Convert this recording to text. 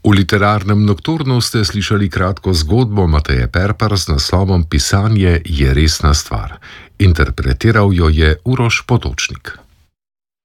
V literarnem Nokturnu ste slišali kratko zgodbo Mateje Perpar z naslovom Pisanje je resna stvar. Interpretiral jo je Uroš Potočnik.